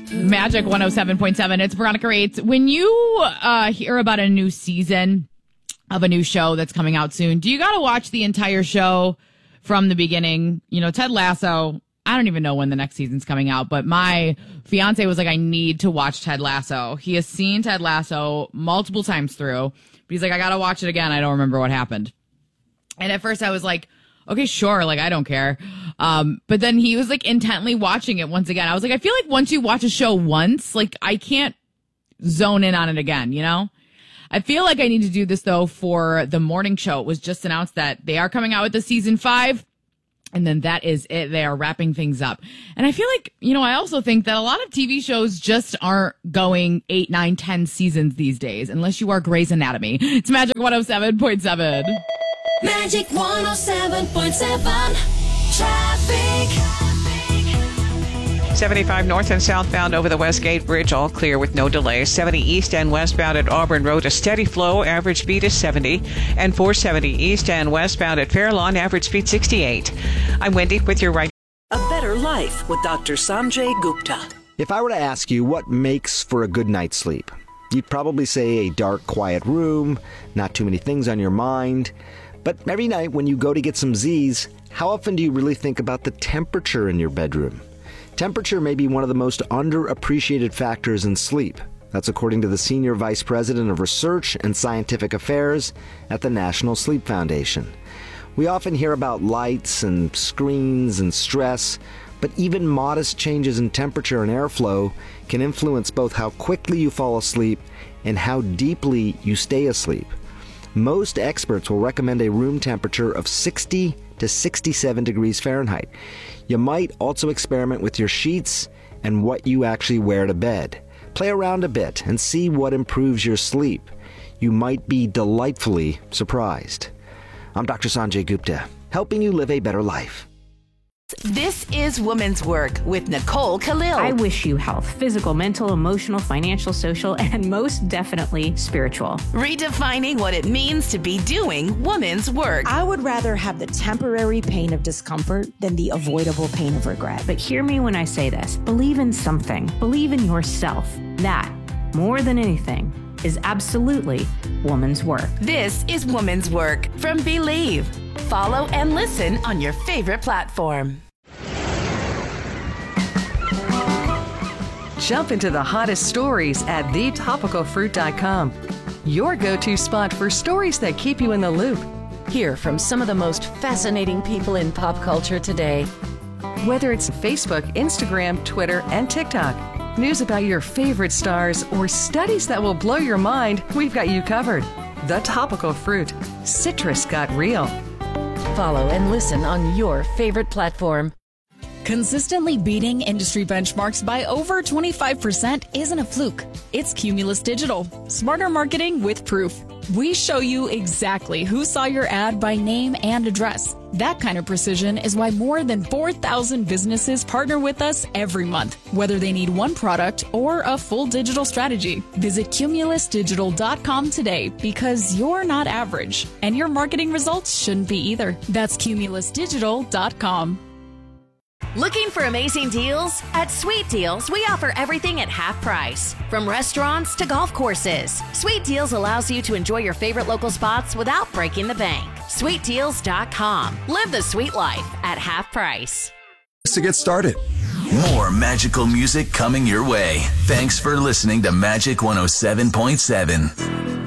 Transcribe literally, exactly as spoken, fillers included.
Magic one oh seven point seven. It's Veronica Rates. When you uh, hear about a new season of a new show that's coming out soon, do you got to watch the entire show from the beginning? You know, Ted Lasso, I don't even know when the next season's coming out, but my fiance was like, I need to watch Ted Lasso. He has seen Ted Lasso multiple times through, but he's like, I got to watch it again. I don't remember what happened. And at first I was like, okay, sure. Like, I don't care. Um, but then he was like intently watching it once again. I was like, I feel like once you watch a show once, like I can't zone in on it again, you know? I feel like I need to do this though for the morning show. It was just announced that they are coming out with the season five. And then that is it. They are wrapping things up. And I feel like, you know, I also think that a lot of T V shows just aren't going eight, nine, ten seasons these days, unless you are Grey's Anatomy. It's Magic one oh seven point seven. Magic one oh seven point seven. Traffic. seventy-five north and southbound over the Westgate Bridge, all clear with no delays. seventy east and westbound at Auburn Road, a steady flow. Average speed is seventy. And four seventy east and westbound at Fairlawn, average speed sixty-eight. I'm Wendy with your right. A better life with Doctor Sanjay Gupta. If I were to ask you what makes for a good night's sleep, you'd probably say a dark, quiet room, not too many things on your mind. But every night when you go to get some Z's, how often do you really think about the temperature in your bedroom? Temperature may be one of the most underappreciated factors in sleep. That's according to the Senior Vice President of Research and Scientific Affairs at the National Sleep Foundation. We often hear about lights and screens and stress, but even modest changes in temperature and airflow can influence both how quickly you fall asleep and how deeply you stay asleep. Most experts will recommend a room temperature of sixty to sixty-seven degrees Fahrenheit. You might also experiment with your sheets and what you actually wear to bed. Play around a bit and see what improves your sleep. You might be delightfully surprised. I'm Doctor Sanjay Gupta, helping you live a better life. This is Women's Work with Nicole Khalil. I wish you health, physical, mental, emotional, financial, social, and most definitely spiritual. Redefining what it means to be doing women's work. I would rather have the temporary pain of discomfort than the avoidable pain of regret. But hear me when I say this. Believe in something. Believe in yourself. That, more than anything, is absolutely woman's work. This is Women's Work from Believe. Follow and listen on your favorite platform. Jump into the hottest stories at the topical fruit dot com. Your go-to spot for stories that keep you in the loop. Hear from some of the most fascinating people in pop culture today. Whether it's Facebook, Instagram, Twitter, and TikTok, news about your favorite stars, or studies that will blow your mind, we've got you covered. The Topical Fruit. Citrus got real. Follow and listen on your favorite platform. Consistently beating industry benchmarks by over twenty-five percent isn't a fluke. It's Cumulus Digital. Smarter marketing with proof. We show you exactly who saw your ad by name and address. That kind of precision is why more than four thousand businesses partner with us every month, whether they need one product or a full digital strategy. Visit cumulus digital dot com today because you're not average, and your marketing results shouldn't be either. That's cumulus digital dot com. Looking for amazing deals? At Sweet Deals, we offer everything at half price. From restaurants to golf courses, Sweet Deals allows you to enjoy your favorite local spots without breaking the bank. sweet deals dot com. Live the sweet life at half price. To get started. More magical music coming your way. Thanks for listening to Magic one oh seven point seven.